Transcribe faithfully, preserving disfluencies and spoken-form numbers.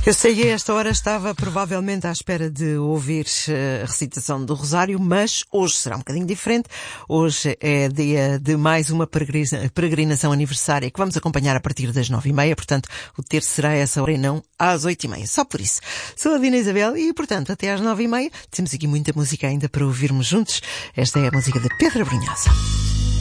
Eu sei que a esta hora estava provavelmente à espera de ouvir a recitação do Rosário, mas hoje será um bocadinho diferente. Hoje é dia de mais uma peregrinação aniversária que vamos acompanhar a partir das nove e meia, portanto o terço será a essa hora e não às oito e meia, só por isso. Sou a Dina Isabel e, portanto, até às nove e meia temos aqui muita música ainda para ouvirmos juntos. Esta é a música de Pedro Brunhosa.